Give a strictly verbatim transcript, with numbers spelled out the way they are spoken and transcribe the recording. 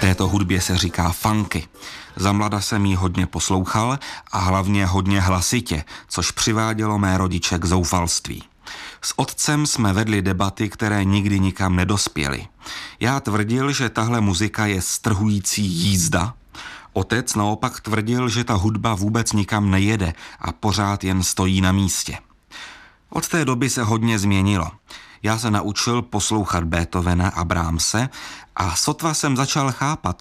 Této hudbě se říká funky. Za mlada jsem ji hodně poslouchal a hlavně hodně hlasitě, což přivádělo mé rodiče k zoufalství. S otcem jsme vedli debaty, které nikdy nikam nedospěly. Já tvrdil, že tahle muzika je strhující jízda. Otec naopak tvrdil, že ta hudba vůbec nikam nejede a pořád jen stojí na místě. Od té doby se hodně změnilo. Já se naučil poslouchat Beethovena a Brahmse a sotva jsem začal chápat,